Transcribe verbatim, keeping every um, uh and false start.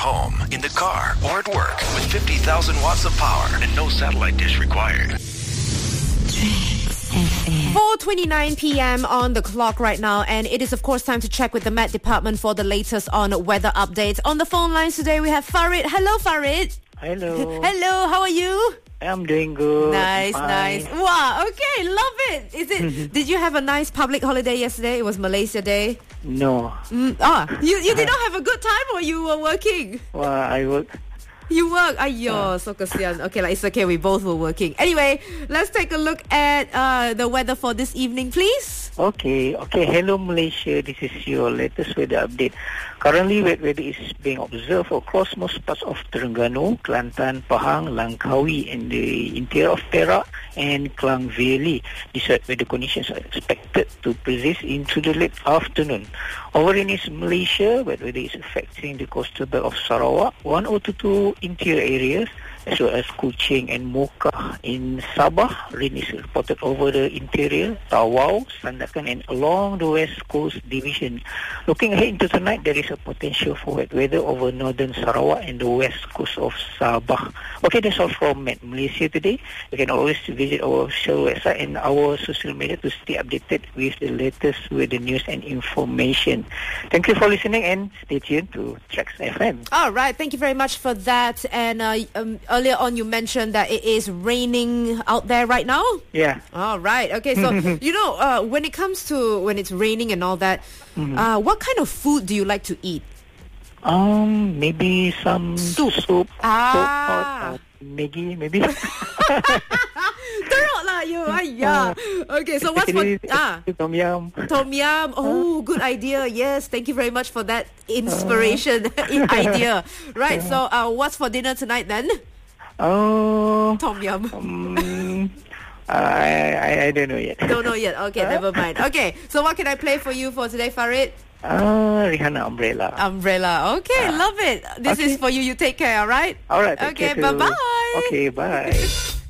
home, in the car, or at work with fifty thousand watts of power and no satellite dish required. four twenty-nine p.m. on the clock right now, and it is of course time to check with the Met Department for the latest on weather updates. On the phone lines today we have Farid. Hello Farid. Hello. Hello, how are you? I'm doing good. Nice, Fine. nice. Wow, okay, love it. Is it? Did you have a nice public holiday yesterday? It was Malaysia Day. No. Mm, ah, you you did not have a good time, or you were working? Well, I work. You work? Aiyo, so kasian. Okay, like, it's okay, we both were working. Anyway, let's take a look at uh, the weather for this evening, please. Okay, okay. Hello, Malaysia. This is your latest weather update. Currently, wet weather is being observed across most parts of Terengganu, Kelantan, Pahang, Langkawi, and the interior of Perak and Klang Valley. These wet weather conditions are expected to persist into the late afternoon. Over in East Malaysia, wet weather is affecting the coastal belt of Sarawak, one or two interior areas, as well as Kuching and Mocha. In Sabah, rain is reported over the interior, Tawau, Sandakan, and along the west coast division. Looking ahead into tonight, there is a potential for wet weather over northern Sarawak and the west coast of Sabah. Okay, that's all from Met Malaysia today. You can always visit our official website and our social media to stay updated with the latest weather news and information. Thank you for listening and stay tuned to Trax F M. All right, thank you very much for that. And uh, um, earlier on you mentioned that it is raining out there right now. Yeah. All right. Okay. So you know, uh, when it comes to when it's raining and all that, mm-hmm. uh, what kind of food do you like to eat? Um, maybe some soup. Soup. Ah. Soup or, uh, Maggi, maybe. Teruk lah you. Ayah. Okay. So what's for ah? Tom yum. Tom yum. Oh, good idea. Yes. Thank you very much for that inspiration idea. Right. So uh, what's for dinner tonight then? Oh. Tom yum. Um, I, I I don't know yet. Don't know yet. Okay, never mind. Okay, so what can I play for you for today, Farid? Uh, Rihanna, Umbrella. Umbrella. Okay, uh, love it. This okay. is for you. You take care, all right? All right. Okay, bye-bye. Okay, bye.